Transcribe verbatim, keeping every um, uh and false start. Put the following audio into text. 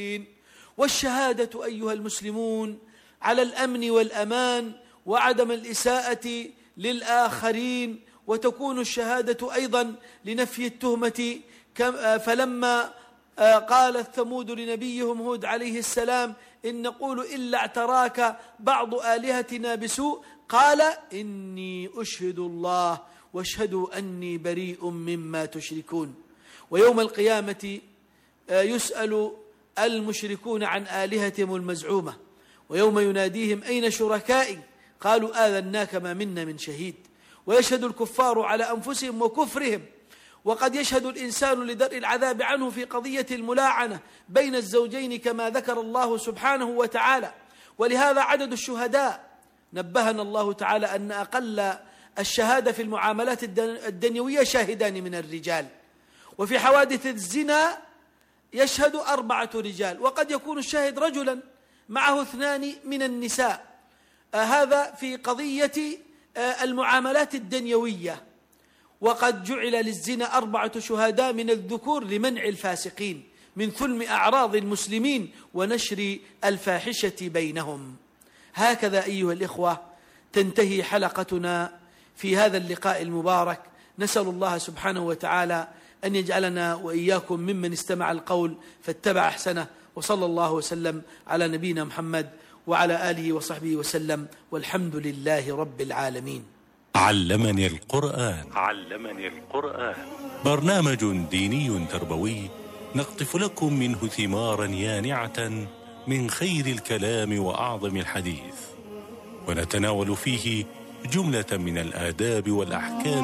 والشهادة أيها المسلمون على الأمن والأمان وعدم الإساءة للآخرين، وتكون الشهادة أيضا لنفي التهمة، فلما قالت ثمود لنبيهم هود عليه السلام إن نقول إلا اعتراك بعض آلهتنا بسوء قال إني أشهد الله واشهدوا أني بريء مما تشركون. ويوم القيامة يسأل المشركون عن آلهتهم المزعومة، ويوم يناديهم أين شركائي قالوا آذناك ما منا من شهيد. ويشهد الكفار على أنفسهم وكفرهم، وقد يشهد الإنسان لدرء العذاب عنه في قضية الملاعنة بين الزوجين كما ذكر الله سبحانه وتعالى. ولهذا عدد الشهداء نبهنا الله تعالى أن أقل الشهادة في المعاملات الدنيوية شاهدان من الرجال، وفي حوادث الزنا يشهد أربعة رجال، وقد يكون الشاهد رجلا معه اثنان من النساء. آه هذا في قضية آه المعاملات الدنيوية. وقد جعل للزنا أربعة شهداء من الذكور لمنع الفاسقين من ثلم أعراض المسلمين ونشر الفاحشة بينهم. هكذا أيها الإخوة تنتهي حلقتنا في هذا اللقاء المبارك. نسأل الله سبحانه وتعالى أن يجعلنا وإياكم ممن استمع القول فاتبع أحسنه، وصلى الله وسلم على نبينا محمد وعلى آله وصحبه وسلم، والحمد لله رب العالمين. علمني القرآن. علمني القرآن برنامج ديني تربوي نقطف لكم منه ثمارا يانعة من خير الكلام وأعظم الحديث، ونتناول فيه جملة من الآداب والأحكام